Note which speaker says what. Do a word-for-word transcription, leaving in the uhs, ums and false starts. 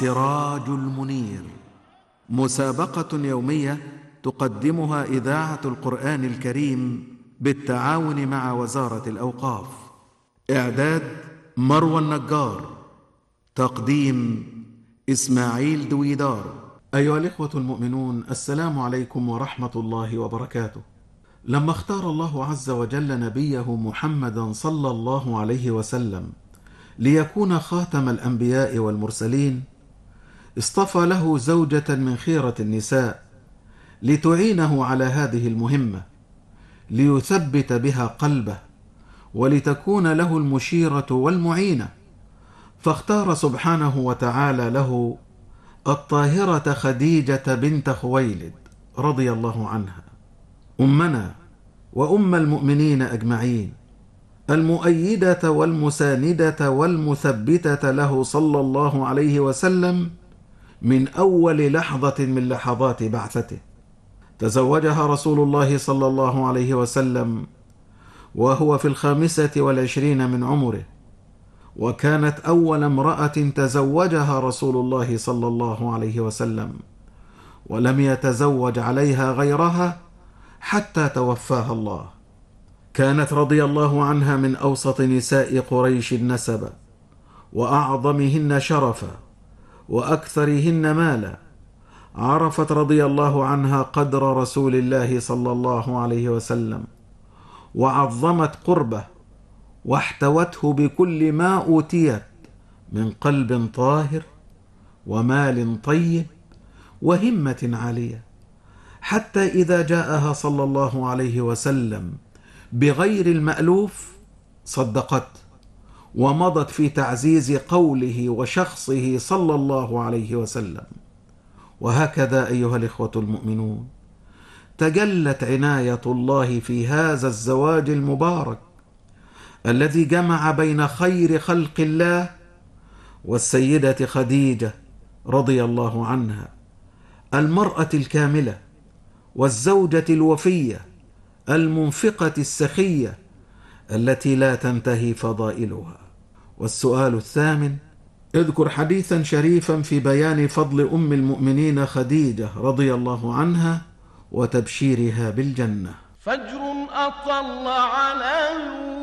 Speaker 1: سراج المنير، مسابقة يومية تقدمها إذاعة القرآن الكريم بالتعاون مع وزارة الأوقاف. إعداد مروى النجار، تقديم إسماعيل دويدار. أيها الإخوة المؤمنون، السلام عليكم ورحمة الله وبركاته. لما اختار الله عز وجل نبيه محمدا صلى الله عليه وسلم ليكون خاتم الأنبياء والمرسلين، اصطفى له زوجة من خيرة النساء لتعينه على هذه المهمة، ليثبت بها قلبه ولتكون له المشيرة والمعينة، فاختار سبحانه وتعالى له الطاهرة خديجة بنت خويلد رضي الله عنها، أمنا وأم المؤمنين أجمعين، المؤيدة والمساندة والمثبتة له صلى الله عليه وسلم من أول لحظة من لحظات بعثته. تزوجها رسول الله صلى الله عليه وسلم وهو في الخامسة والعشرين من عمره، وكانت أول امرأة تزوجها رسول الله صلى الله عليه وسلم، ولم يتزوج عليها غيرها حتى توفاها الله. كانت رضي الله عنها من أوسط نساء قريش نسبا، وأعظمهن شرفا، وأكثرهن مالا. عرفت رضي الله عنها قدر رسول الله صلى الله عليه وسلم، وعظمت قربه، واحتوته بكل ما أوتيت من قلب طاهر ومال طيب وهمة عالية، حتى إذا جاءها صلى الله عليه وسلم بغير المألوف صدقت، ومضت في تعزيز قوله وشخصه صلى الله عليه وسلم. وهكذا أيها الإخوة المؤمنون، تجلت عناية الله في هذا الزواج المبارك الذي جمع بين خير خلق الله والسيدة خديجة رضي الله عنها، المرأة الكاملة والزوجة الوفية المنفقة السخية التي لا تنتهي فضائلها. والسؤال الثامن: اذكر حديثا شريفا في بيان فضل أم المؤمنين خديجة رضي الله عنها وتبشيرها بالجنة.
Speaker 2: فجر أطل على